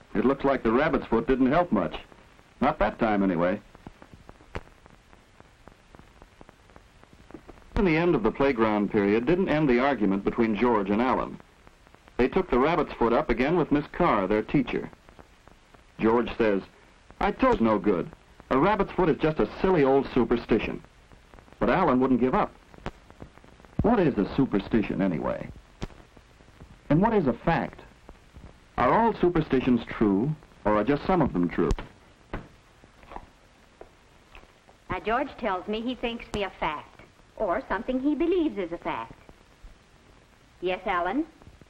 It looks like the rabbit's foot didn't help much. Not that time, anyway. In the end of the playground period didn't end the argument between George and Alan. They took the rabbit's foot up again with Miss Carr, their teacher. George says, "I told you no good. A rabbit's foot is just a silly old superstition." But Alan wouldn't give up. What is a superstition, anyway? And what is a fact? Are all superstitions true, or are just some of them true? Now, George tells me he thinks me a fact, or something he believes is a fact. Yes, Alan?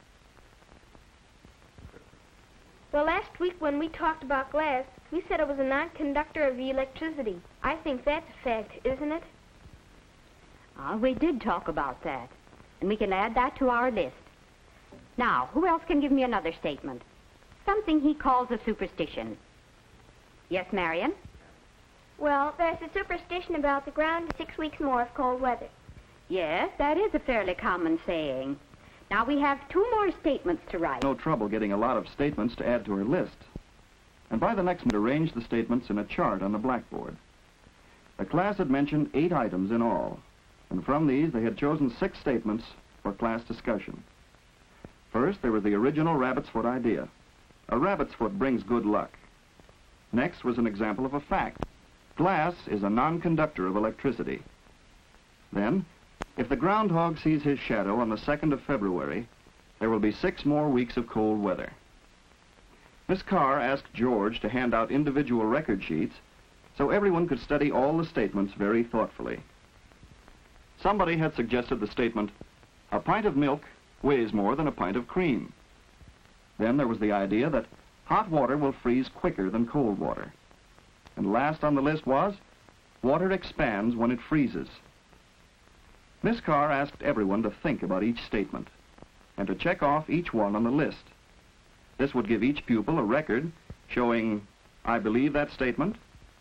Well, last week when we talked about glass, we said it was a non-conductor of the electricity. I think that's a fact, isn't it? We did talk about that, and we can add that to our list. Now, who else can give me another statement? Something he calls a superstition. Yes, Marion? Well, there's a superstition about the ground 6 weeks more of cold weather. Yes, that is a fairly common saying. Now, we have 2 more statements to write. No trouble getting a lot of statements to add to her list. And by the next minute, arrange the statements in a chart on the blackboard. The class had mentioned 8 items in all, and from these they had chosen 6 statements for class discussion. First, there was the original rabbit's foot idea. A rabbit's foot brings good luck. Next was an example of a fact. Glass is a non-conductor of electricity. Then, if the groundhog sees his shadow on the 2nd of February, there will be 6 more weeks of cold weather. Miss Carr asked George to hand out individual record sheets so everyone could study all the statements very thoughtfully. Somebody had suggested the statement, "A pint of milk weighs more than a pint of cream." Then there was the idea that hot water will freeze quicker than cold water. And last on the list was, water expands when it freezes. Miss Carr asked everyone to think about each statement and to check off each one on the list. This would give each pupil a record showing, "I believe that statement,"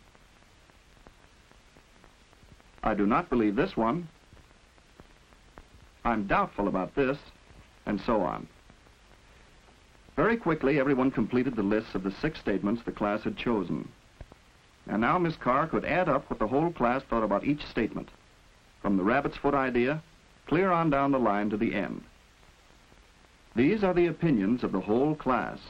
"I do not believe this one," "I'm doubtful about this," and so on. Very quickly, everyone completed the lists of the 6 statements the class had chosen. And now Miss Carr could add up what the whole class thought about each statement, from the rabbit's foot idea, clear on down the line to the end. These are the opinions of the whole class.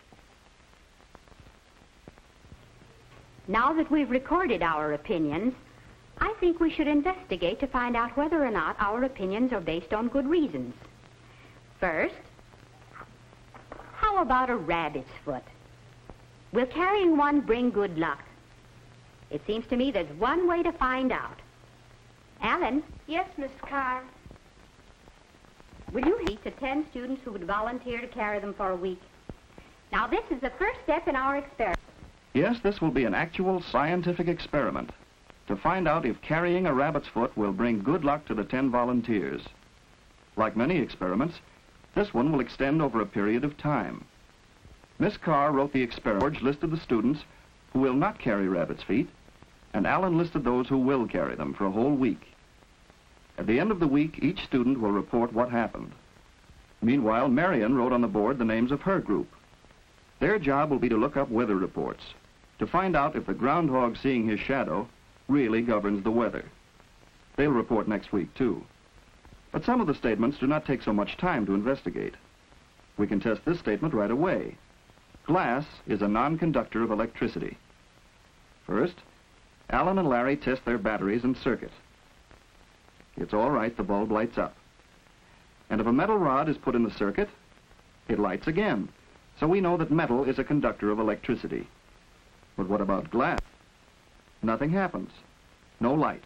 Now that we've recorded our opinions, I think we should investigate to find out whether or not our opinions are based on good reasons. First, how about a rabbit's foot? Will carrying one bring good luck? It seems to me there's one way to find out. Alan? Yes, Miss Carr. Will you meet the 10 students who would volunteer to carry them for a week? Now, this is the first step in our experiment. Yes, this will be an actual scientific experiment to find out if carrying a rabbit's foot will bring good luck to the 10 volunteers. Like many experiments, this one will extend over a period of time. Miss Carr wrote the experiment. George listed the students who will not carry rabbit's feet, and Alan listed those who will carry them for a whole week. At the end of the week, each student will report what happened. Meanwhile, Marion wrote on the board the names of her group. Their job will be to look up weather reports, to find out if the groundhog seeing his shadow really governs the weather. They'll report next week, too. But some of the statements do not take so much time to investigate. We can test this statement right away. Glass is a non-conductor of electricity. First, Alan and Larry test their batteries and circuit. It's all right, the bulb lights up. And if a metal rod is put in the circuit, it lights again. So we know that metal is a conductor of electricity. But what about glass? Nothing happens. No light.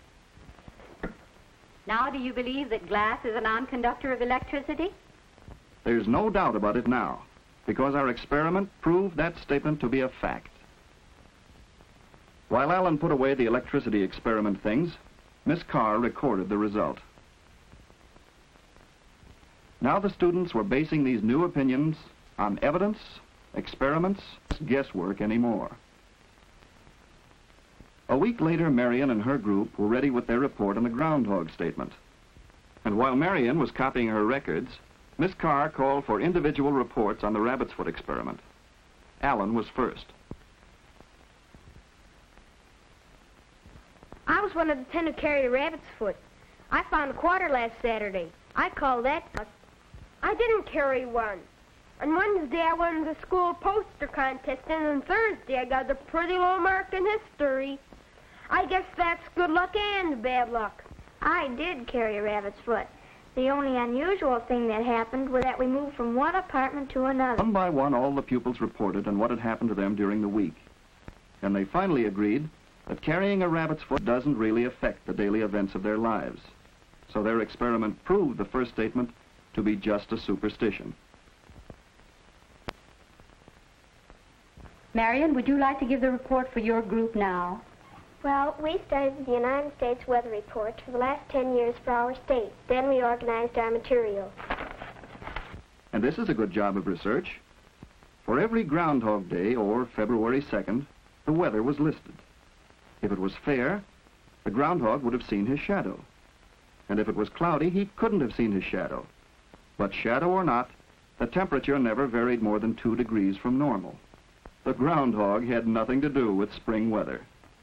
Now, do you believe that glass is a non-conductor of electricity? There's no doubt about it now, because our experiment proved that statement to be a fact. While Alan put away the electricity experiment things, Miss Carr recorded the result. Now the students were basing these new opinions on evidence, experiments, guesswork anymore. A week later, Marion and her group were ready with their report on the groundhog statement. And while Marion was copying her records, Miss Carr called for individual reports on the rabbit's foot experiment. Alan was first. I was one of the 10 who carried a rabbit's foot. I found a quarter last Saturday. I call that... I didn't carry one. On Wednesday, I won the school poster contest, and on Thursday, I got a pretty low mark in history. I guess that's good luck and bad luck. I did carry a rabbit's foot. The only unusual thing that happened was that we moved from one apartment to another. One by one, all the pupils reported on what had happened to them during the week. And they finally agreed that carrying a rabbit's foot doesn't really affect the daily events of their lives. So their experiment proved the first statement to be just a superstition. Marion, would you like to give the report for your group now? Well, we studied the United States weather report for the last 10 years for our state. Then we organized our material. And this is a good job of research. For every Groundhog Day, or February 2nd, the weather was listed. If it was fair, the groundhog would have seen his shadow. And if it was cloudy, he couldn't have seen his shadow. But shadow or not, the temperature never varied more than 2 degrees from normal. The groundhog had nothing to do with spring weather.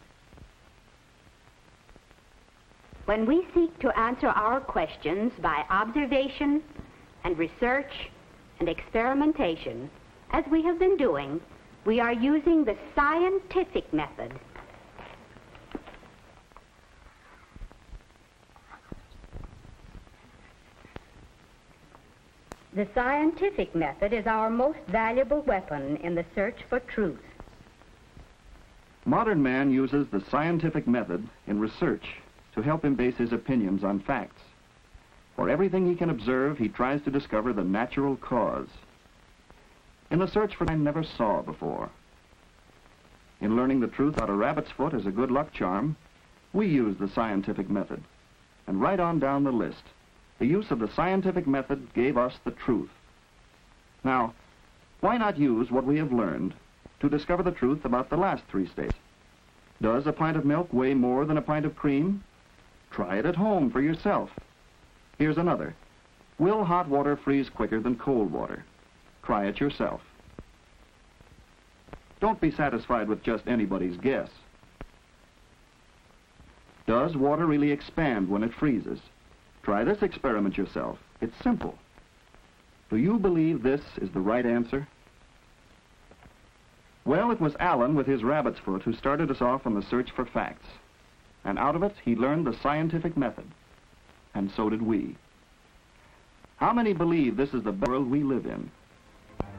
When we seek to answer our questions by observation and research and experimentation, as we have been doing, we are using the scientific method. The scientific method is our most valuable weapon in the search for truth. Modern man uses the scientific method in research to help him base his opinions on facts. For everything he can observe, he tries to discover the natural cause. In the search for what I never saw before. In learning the truth about a rabbit's foot as a good luck charm, we use the scientific method. And right on down the list, the use of the scientific method gave us the truth. Now, why not use what we have learned to discover the truth about the last 3 states? Does a pint of milk weigh more than a pint of cream? Try it at home for yourself. Here's another. Will hot water freeze quicker than cold water? Try it yourself. Don't be satisfied with just anybody's guess. Does water really expand when it freezes? Try this experiment yourself. It's simple. Do you believe this is the right answer? Well, it was Alan with his rabbit's foot who started us off on the search for facts. And out of it, he learned the scientific method. And so did we. How many believe this is the world we live in?